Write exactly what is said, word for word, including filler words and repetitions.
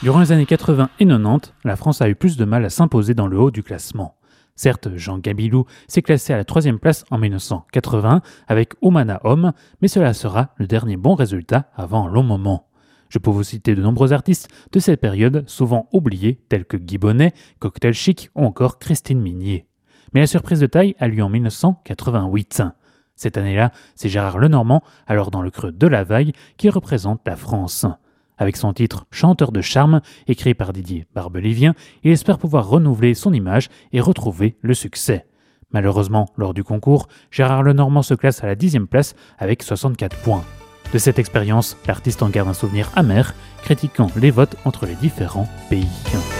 Durant les années quatre-vingts et quatre-vingt-dix, la France a eu plus de mal à s'imposer dans le haut du classement. Certes, Jean Gabilou s'est classé à la troisième place en dix-neuf cent quatre-vingts avec Oumana Homme, mais cela sera le dernier bon résultat avant un long moment. Je peux vous citer de nombreux artistes de cette période, souvent oubliés, tels que Guy Bonnet, Cocktail Chic ou encore Christine Minier. Mais la surprise de taille a lieu en dix-neuf cent quatre-vingt-huit. Cette année-là, c'est Gérard Lenormand, alors dans le creux de la vague, qui représente la France. Avec son titre « Chanteur de charme », écrit par Didier Barbelivien, il espère pouvoir renouveler son image et retrouver le succès. Malheureusement, lors du concours, Gérard Lenormand se classe à la dixième place avec soixante-quatre points. De cette expérience, l'artiste en garde un souvenir amer, critiquant les votes entre les différents pays.